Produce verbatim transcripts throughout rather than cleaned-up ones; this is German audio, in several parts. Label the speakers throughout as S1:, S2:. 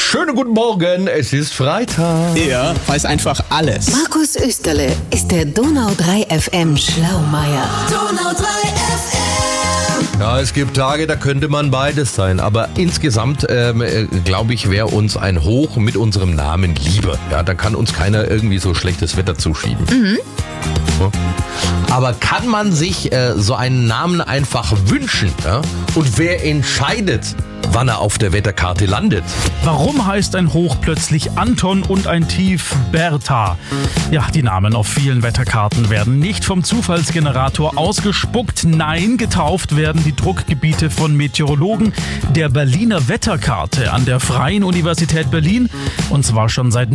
S1: Schönen guten Morgen, es ist Freitag.
S2: Er weiß einfach alles.
S3: Markus Österle ist der Donau drei F M Schlaumeier.
S4: Donau drei F M.
S1: Ja, es gibt Tage, da könnte man beides sein. Aber insgesamt, ähm, äh, glaube ich, wäre uns ein Hoch mit unserem Namen lieber. Ja, da kann uns keiner irgendwie so schlechtes Wetter zuschieben. Mhm. Ja. Aber kann man sich äh, so einen Namen einfach wünschen? Ja? Und wer entscheidet, wann er auf der Wetterkarte landet?
S5: Warum heißt ein Hoch plötzlich Anton und ein Tief Bertha? Ja, die Namen auf vielen Wetterkarten werden nicht vom Zufallsgenerator ausgespuckt. Nein, getauft werden die Druckgebiete von Meteorologen der Berliner Wetterkarte an der Freien Universität Berlin. Und zwar schon seit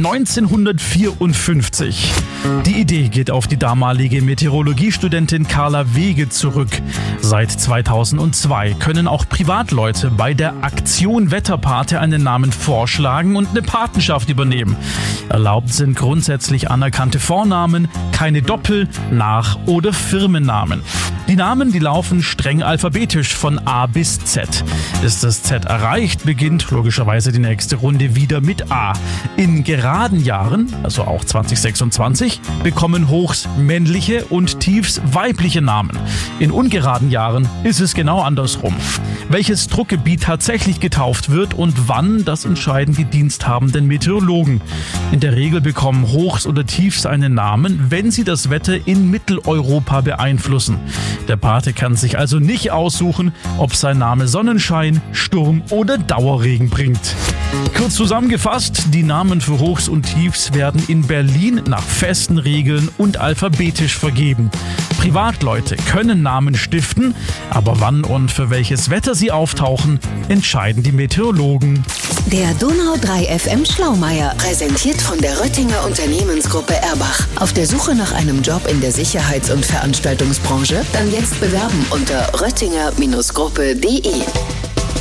S5: neunzehnhundertvierundfünfzig. Die Idee geht auf die damalige Meteorologiestudentin Carla Wege zurück. Seit zweitausendzwei können auch Privatleute bei der Aktion Wetterpate einen Namen vorschlagen und eine Patenschaft übernehmen. Erlaubt sind grundsätzlich anerkannte Vornamen, keine Doppel-, Nach- oder Firmennamen. Die Namen, die laufen streng alphabetisch von A bis Z. Ist das Z erreicht, beginnt logischerweise die nächste Runde wieder mit A. In geraden Jahren, also auch zwanzig sechsundzwanzig, bekommen Hochs männliche und Tiefs weibliche Namen. In ungeraden Jahren ist es genau andersrum. Welches Druckgebiet tatsächlich getauft wird und wann, das entscheiden die diensthabenden Meteorologen. In der Regel bekommen Hochs oder Tiefs einen Namen, wenn sie das Wetter in Mitteleuropa beeinflussen. Der Pate kann sich also nicht aussuchen, ob sein Name Sonnenschein, Sturm oder Dauerregen bringt. Kurz zusammengefasst, die Namen für Hochs und Tiefs werden in Berlin nach festen Regeln und alphabetisch vergeben. Privatleute können Namen stiften, aber wann und für welches Wetter sie auftauchen, entscheiden die Meteorologen.
S3: Der Donau drei F M Schlaumeier, präsentiert von der Röttinger Unternehmensgruppe Erbach. Auf der Suche nach einem Job in der Sicherheits- und Veranstaltungsbranche? Dann jetzt bewerben unter röttinger Gruppe punkt de.